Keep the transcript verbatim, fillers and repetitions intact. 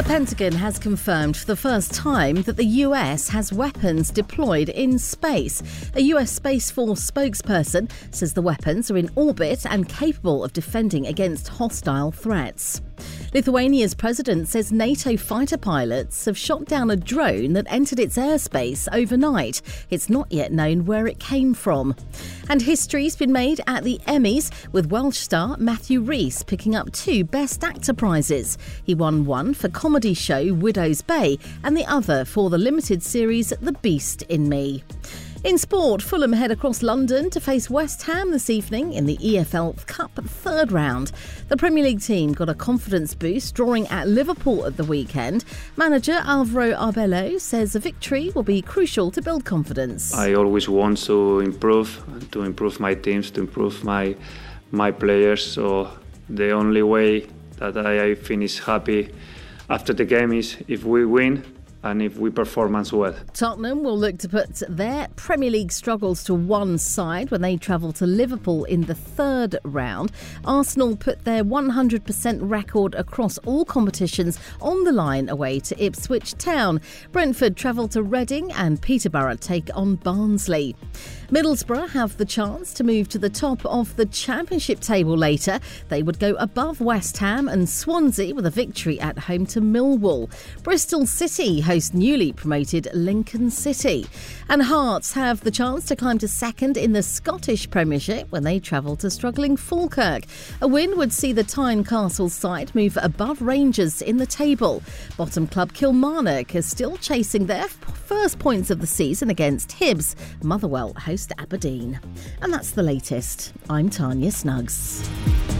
The Pentagon has confirmed for the first time that the U S has weapons deployed in space. A U S Space Force spokesperson says the weapons are in orbit and capable of defending against hostile threats. Lithuania's president says NATO fighter pilots have shot down a drone that entered its airspace overnight. It's not yet known where it came from. And history's been made at the Emmys, with Welsh star Matthew Rhys picking up two Best Actor prizes. He won one for comedy show Widow's Bay and the other for the limited series The Beast in Me. In sport, Fulham head across London to face West Ham this evening in the E F L Cup third round. The Premier League team got a confidence boost drawing at Liverpool at the weekend. Manager Alvaro Arbeloa says a victory will be crucial to build confidence. I always want to improve, to improve my teams, to improve my my players. So the only way that I finish happy after the game is if we win and if we perform as well. Tottenham will look to put their Premier League struggles to one side when they travel to Liverpool in the third round. Arsenal put their one hundred percent record across all competitions on the line away to Ipswich Town. Brentford travel to Reading and Peterborough take on Barnsley. Middlesbrough have the chance to move to the top of the Championship table later. They would go above West Ham and Swansea with a victory at home to Millwall. Bristol City host newly promoted Lincoln City. And Hearts have the chance to climb to second in the Scottish Premiership when they travel to struggling Falkirk. A win would see the Tynecastle side move above Rangers in the table. Bottom club Kilmarnock is still chasing their first points of the season against Hibs. Motherwell host Aberdeen. And that's the latest. I'm Tanya Snuggs.